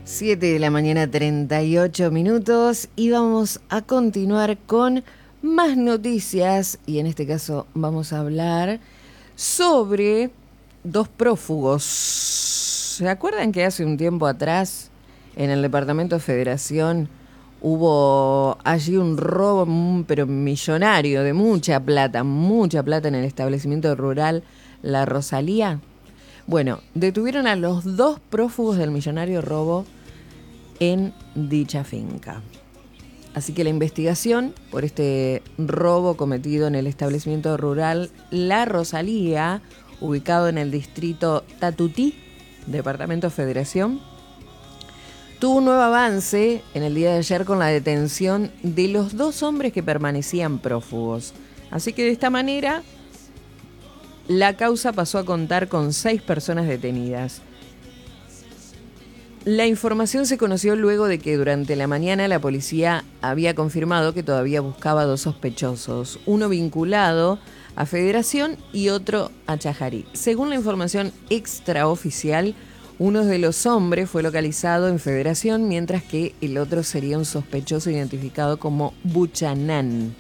7 de la mañana, 38 minutos, y vamos a continuar con más noticias, y en este caso vamos a hablar sobre dos prófugos. ¿Se acuerdan que hace un tiempo atrás, en el departamento de Federación, hubo allí un robo, pero millonario, de mucha plata en el establecimiento rural La Rosalía? Bueno, detuvieron a los dos prófugos del millonario robo en dicha finca. Así que la investigación por este robo cometido en el establecimiento rural La Rosalía, ubicado en el distrito Tatutí, departamento Federación, tuvo un nuevo avance en el día de ayer con la detención de los dos hombres que permanecían prófugos. Así que de esta manera la causa pasó a contar con 6 personas detenidas. La información se conoció luego de que durante la mañana la policía había confirmado que todavía buscaba 2 sospechosos, uno vinculado a Federación y otro a Chajarí. Según la información extraoficial, uno de los hombres fue localizado en Federación, mientras que el otro sería un sospechoso identificado como Buchanán.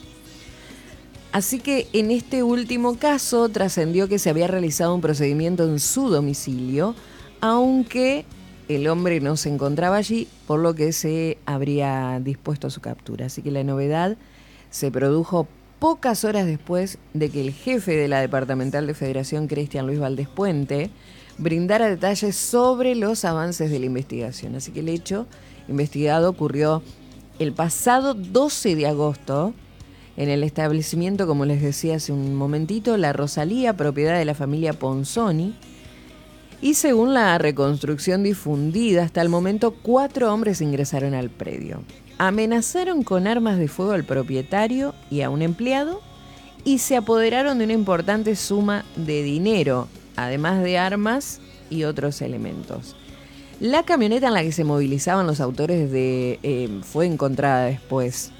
Así que en este último caso trascendió que se había realizado un procedimiento en su domicilio, aunque el hombre no se encontraba allí, por lo que se habría dispuesto a su captura. Así que la novedad se produjo pocas horas después de que el jefe de la departamental de Federación, Cristian Luis Valdés Puente, brindara detalles sobre los avances de la investigación. Así que el hecho investigado ocurrió el pasado 12 de agosto en el establecimiento, como les decía hace un momentito, La Rosalía, propiedad de la familia Ponzoni. Y según la reconstrucción difundida hasta el momento, 4 hombres ingresaron al predio. Amenazaron con armas de fuego al propietario y a un empleado y se apoderaron de una importante suma de dinero, además de armas y otros elementos. La camioneta en la que se movilizaban los autores fue encontrada después,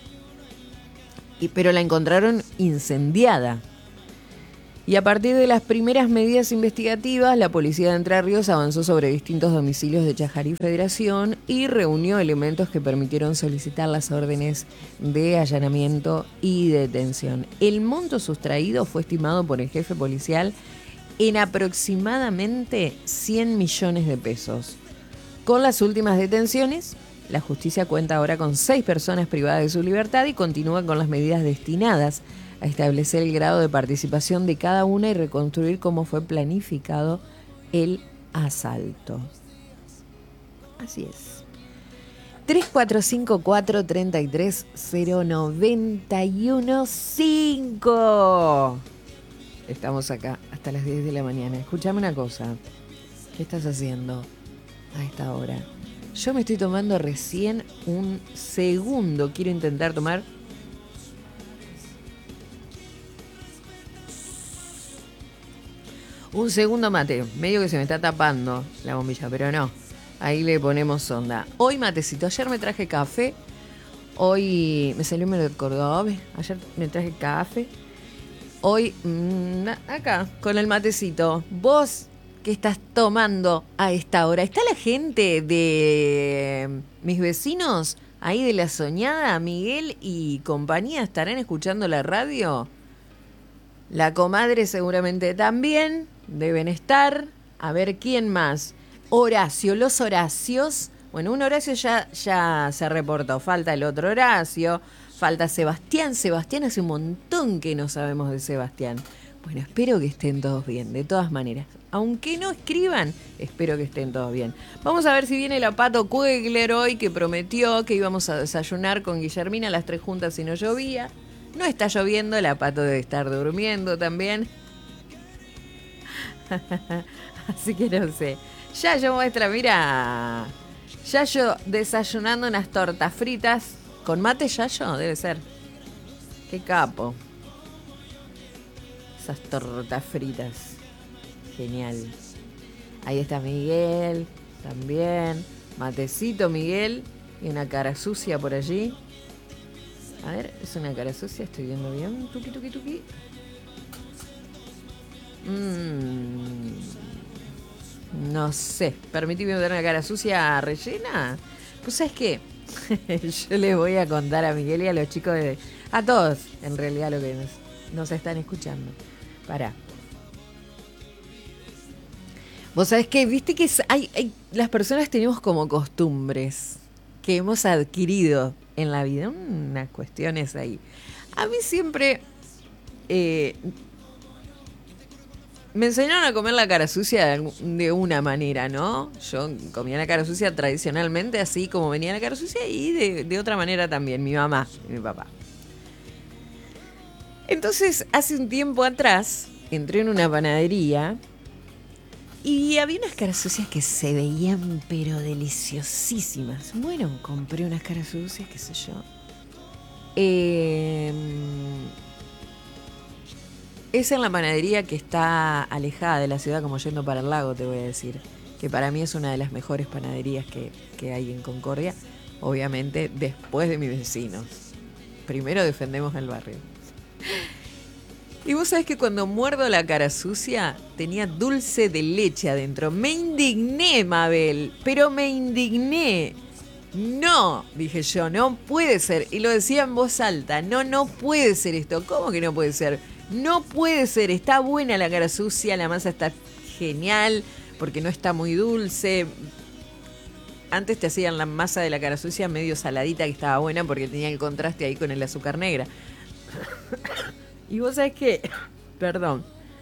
pero la encontraron incendiada. Y a partir de las primeras medidas investigativas, la policía de Entre Ríos avanzó sobre distintos domicilios de Chajarí Federación y reunió elementos que permitieron solicitar las órdenes de allanamiento y detención. El monto sustraído fue estimado por el jefe policial en aproximadamente 100 millones de pesos. Con las últimas detenciones, la justicia cuenta ahora con 6 personas privadas de su libertad y continúa con las medidas destinadas a establecer el grado de participación de cada una y reconstruir cómo fue planificado el asalto. Así es. 3454-330915. Estamos acá hasta las 10 de la mañana. Escúchame una cosa. ¿Qué estás haciendo a esta hora? Yo me estoy tomando recién un segundo. Quiero intentar tomar un segundo mate. Medio que se me está tapando la bombilla, pero no. Ahí le ponemos onda. Hoy matecito. Ayer me traje café. Hoy me salió medio cordobés. Ayer me traje café. Hoy, acá, con el matecito. ¿Vos qué estás tomando a esta hora? ¿Está la gente de mis vecinos ahí de La Soñada, Miguel y compañía? ¿Estarán escuchando la radio? La comadre seguramente también. Deben estar. A ver, ¿quién más? Horacio, los Horacios. Bueno, un Horacio ya se reportó. Falta el otro Horacio. Falta Sebastián. Sebastián, hace un montón que no sabemos de Sebastián. Bueno, espero que estén todos bien, de todas maneras. Aunque no escriban, espero que estén todos bien. Vamos a ver si viene la Pato Kuegler hoy, que prometió que íbamos a desayunar con Guillermina las 3 juntas si no llovía. No está lloviendo, la Pato debe estar durmiendo también. Así que no sé. Yayo muestra, mira. Yayo desayunando unas tortas fritas. ¿Con mate, Yayo? Debe ser. Qué capo. Esas tortas fritas. Genial. Ahí está Miguel. También. Matecito, Miguel. Y una cara sucia por allí. A ver, es una cara sucia, estoy viendo bien. Tuki, tuki, tuki. No sé, permitime ver una cara sucia rellena. Pues ¿sabes qué? Yo les voy a contar a Miguel y a los chicos a todos, en realidad, lo que nos están escuchando. Pará. Vos sabés que, viste que las personas tenemos como costumbres que hemos adquirido en la vida. Unas cuestiones ahí. A mí siempre me enseñaron a comer la cara sucia de una manera, ¿no? Yo comía la cara sucia tradicionalmente, así como venía la cara sucia, y de otra manera también, mi mamá y mi papá. Entonces, hace un tiempo atrás, entré en una panadería y había unas caras sucias que se veían pero deliciosísimas. Bueno, compré unas caras sucias, qué sé yo. Es en la panadería que está alejada de la ciudad, como yendo para el lago, te voy a decir. Que para mí es una de las mejores panaderías que hay en Concordia. Obviamente, después de mis vecinos. Primero defendemos el barrio. Y vos sabés que cuando muerdo la cara sucia, tenía dulce de leche adentro. Me indigné, Mabel, pero me indigné. No, dije yo, no puede ser. Y lo decía en voz alta, no puede ser esto. ¿Cómo que no puede ser? No puede ser, está buena la cara sucia, la masa está genial, porque no está muy dulce. Antes te hacían la masa de la cara sucia medio saladita, que estaba buena porque tenía el contraste ahí con el azúcar negra. Y vos sabés que, perdón,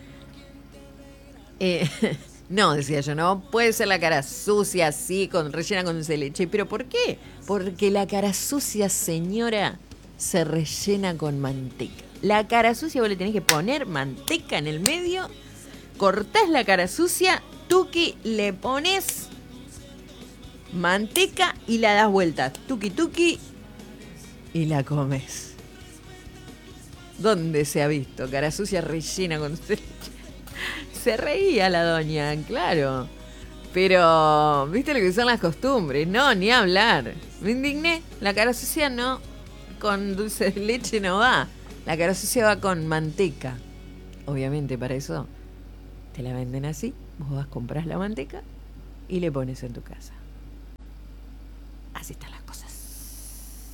no, decía yo, no puede ser la cara sucia así, rellena con dulce de leche. ¿Pero por qué? Porque la cara sucia, señora, se rellena con manteca. La cara sucia vos le tenés que poner manteca en el medio, cortás la cara sucia, tuqui, le pones manteca y la das vuelta, tuqui, y la comes. ¿Dónde se ha visto? Cara sucia rellena con dulce de leche. Se reía la doña, claro. Pero, ¿viste lo que son las costumbres? No, ni hablar. Me indigné. La cara sucia no, con dulce de leche no va. La cara sucia va con manteca. Obviamente para eso te la venden así. Vos vas, compras la manteca y le pones en tu casa. Así está la